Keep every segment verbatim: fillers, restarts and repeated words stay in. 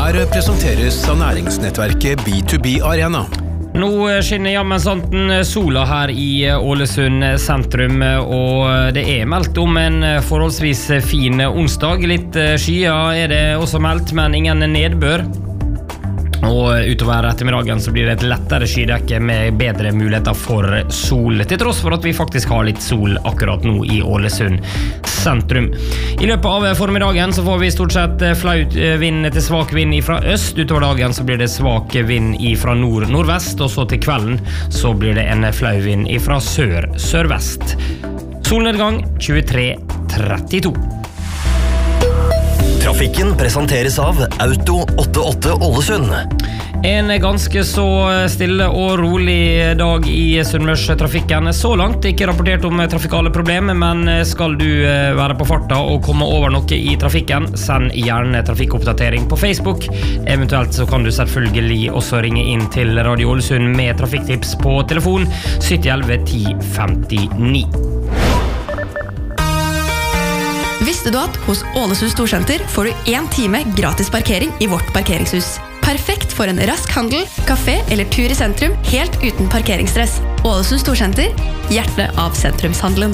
Her presenteres av næringsnettverket B to B Arena. Nå skinner jammen santen sola her i Ålesund sentrum, og det er meldt om en forholdsvis fin onsdag. Litt skyer er det også meldt, men ingen nedbør. Og utover ettermiddagen så blir det et lettere skydekke med bedre muligheter for sol, til tross for at vi faktisk har litt sol akkurat nå i Ålesund sentrum. I løpet av formiddagen så får vi stort sett flau vind til svak vind fra øst. Utover dagen så blir det svak vind fra nord-nordvest, og så til kvelden så blir det en flau vind fra sør-sørvest. Solnedgang tjuetre trettito. Trafikken presenteres av Auto åttiåtte Ålesund. En ganske så stille og rolig dag i Sunnmørstrafikken. Så langt ikke rapportert om trafikale problemer, men skal du være på farta og komme over noe i trafikken, send gjerne trafikkoppdatering på Facebook. Eventuelt så kan du selvfølgelig også ringe inn til Radio Ålesund med trafikktips på telefon sytti elleve ti femtini. Visste du at hos Ålesund Storsenter får du en time gratis parkering i vårt parkeringshus? Perfekt for en rask handel, kafé eller tur i sentrum, helt uten parkeringsstress. Ålesund Storsenter, hjertet av sentrumshandelen.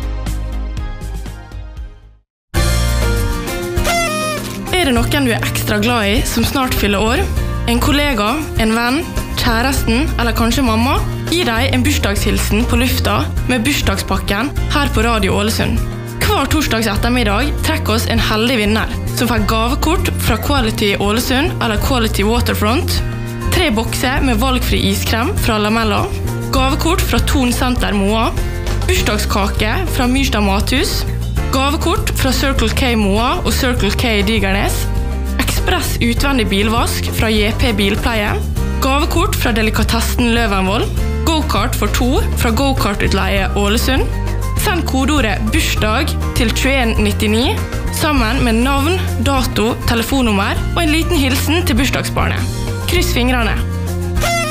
Er det noen du er ekstra glad i som snart fyller år? En kollega, en venn, kjæresten eller kanskje mamma? Gi deg en bursdagshilsen på lufta med bursdagspakken her på Radio Ålesund. Hver torsdags ettermiddag trekker oss en heldig vinner som får gavekort fra Quality Ålesund eller Quality Waterfront, tre bokser med valgfri iskrem fra Lamella, gavekort fra Thon Center Moa, bursdagskake fra Myrstad Mathus, gavekort fra Circle K Moa og Circle K Digernes, ekspress utvendig bilvask fra J P Bilpleie, gavekort fra Delikatessen Løvenvoll, go-kart for to fra Go-kart-utleie Ålesund. Send kodeordet bursdag til tjueen nittini sammen med navn, dato, telefonnummer og en liten hilsen til bursdagsbarnet. Kryss fingrene!